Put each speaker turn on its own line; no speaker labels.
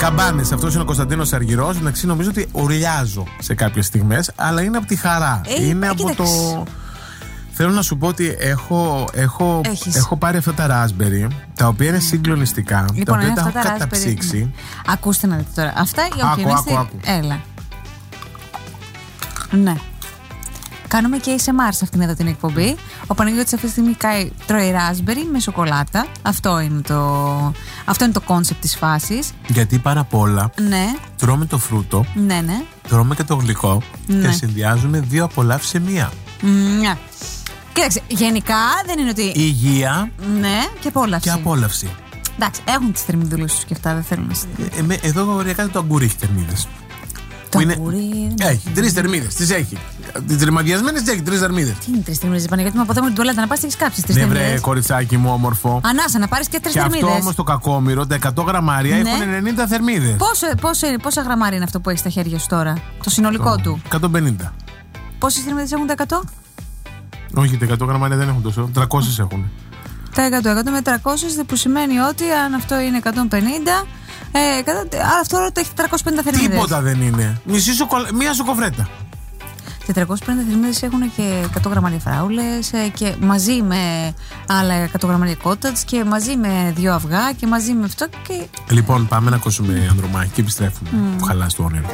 Καμπάνες, αυτός είναι ο Κωνσταντίνος Αργυρός. Εντάξει, νομίζω ότι ουρλιάζω σε κάποιες στιγμές, αλλά είναι από τη χαρά. Είναι από το. Θέλω να σου πω ότι έχω πάρει αυτά τα raspberry, τα οποία είναι συγκλονιστικά,
Λοιπόν,
τα οποία τα
αυτά
έχω
τα
καταψύξει.
Ναι. Ακούστε να δείτε τώρα. Αυτά ή όχι?
Άκου.
Έλα. Ναι. Κάνουμε και ASMR σε αυτήν εδώ την εκπομπή. Ο Παναγιώτης αυτή τη στιγμή τρώει raspberry με σοκολάτα. Αυτό είναι το concept της φάσης.
Γιατί πάρα πολλά τρώμε το φρούτο, τρώμε και το γλυκό και συνδυάζουμε δύο απολαύσεις σε μία.
Ναι. Κοίταξε, γενικά δεν είναι ότι.
Υγεία
και απόλαυση.
Και απόλαυση.
Εντάξει, έχουν τις θερμιδούλες τους και αυτά, δεν θέλουν να
εδώ οριακά το αγκούρι έχει θερμίδες. Έχει 3 θερμίδες, τις έχει. Τις ρημαδιασμένες έχει 3 θερμίδες.
Τι είναι 3 θερμίδες, Παναγιώτη μου, από εδώ με την τουαλέτα να πας έχεις κάψει 3 θερμίδες.
Ναι, βρε, κοριτσάκι μου, όμορφο.
Ανάσα, να πάρεις και 3 θερμίδες.
Και αυτό όμως το κακόμοιρο, τα 100 γραμμάρια έχουν 90 θερμίδες.
Πόσα γραμμάρια είναι αυτό που έχεις στα χέρια σου τώρα, το συνολικό του?
150.
Πόσες θερμίδες έχουν τα 100?
Όχι, τα 100 γραμμάρια δεν έχουν τόσο, 300 έχουν.
Τα 100 με 300, που σημαίνει ότι αν αυτό είναι 150. Αυτό το έχει 450 θερμίδες.
Τίποτα δεν είναι. Μία σοκοφρέτα.
450 θερμίδες έχουν και 100 γραμμάρια φράουλες και μαζί με άλλα 100 γραμμάρια κότατς και μαζί με 2 αυγά και μαζί με αυτό και.
Λοιπόν, πάμε να ακούσουμε Ανδρομάχη και επιστρέφουμε. Που χαλάς το όνειρο.